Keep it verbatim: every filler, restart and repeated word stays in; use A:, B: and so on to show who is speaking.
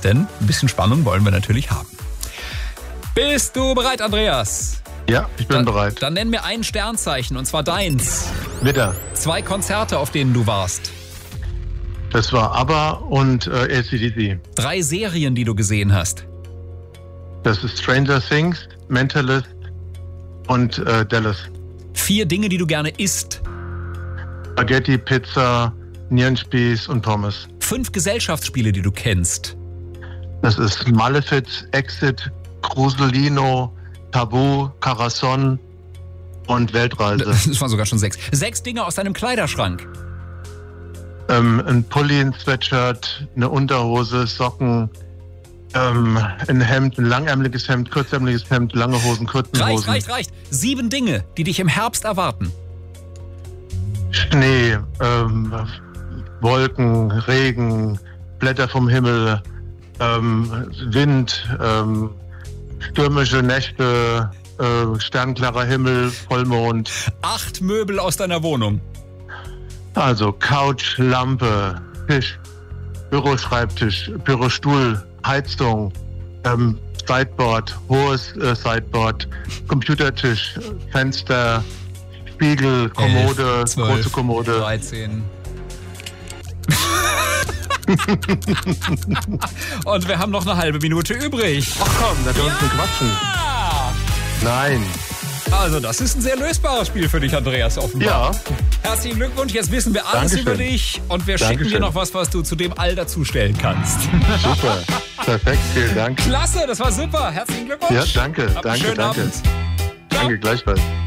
A: Denn ein bisschen Spannung wollen wir natürlich haben. Bist du bereit, Andreas?
B: Ja, ich bin
A: dann,
B: bereit.
A: Dann nenn mir ein Sternzeichen, und zwar deins.
B: Widder.
A: Zwei Konzerte, auf denen du warst.
B: Das war ABBA und äh, A C D C.
A: Drei Serien, die du gesehen hast.
B: Das ist Stranger Things, Mentalist und äh, Dallas.
A: Vier Dinge, die du gerne isst.
B: Spaghetti, Pizza, Nierenspieß und Pommes.
A: Fünf Gesellschaftsspiele, die du kennst.
B: Das ist Malefiz, Exit, Crusolino, Tabu, Carcassonne und Weltreise.
A: Das waren sogar schon sechs. Sechs Dinge aus deinem Kleiderschrank.
B: Ähm, ein Pulli, ein Sweatshirt, eine Unterhose, Socken, ähm, ein Hemd, ein langärmeliges Hemd, kurzärmeliges Hemd, lange Hosen, kurze Hosen.
A: Reicht, reicht, reicht. Sieben Dinge, die dich im Herbst erwarten.
B: Schnee, ähm, Wolken, Regen, Blätter vom Himmel, ähm, Wind, ähm, stürmische Nächte, äh, sternklarer Himmel, Vollmond.
A: Acht Möbel aus deiner Wohnung.
B: Also Couch, Lampe, Tisch, Büroschreibtisch, Bürostuhl, Heizung, ähm, Sideboard, hohes äh, Sideboard, Computertisch, Fenster, Spiegel, Kommode,
A: elf, zwölf,
B: große Kommode.
A: dreizehn. Und wir haben noch eine halbe Minute übrig.
B: Ach komm, da können wir uns quatschen. Nein.
A: Also das ist ein sehr lösbares Spiel für dich, Andreas, offenbar.
B: Ja.
A: Herzlichen Glückwunsch, jetzt wissen wir alles
B: Dankeschön.
A: über dich und wir
B: Dankeschön.
A: schicken dir noch was, was du zu dem all dazustellen kannst.
B: Super. Perfekt, vielen Dank.
A: Klasse, das war super. Herzlichen Glückwunsch.
B: Ja, danke,
A: Hab einen
B: danke,
A: schönen
B: danke.
A: Abend.
B: Danke, gleichfalls.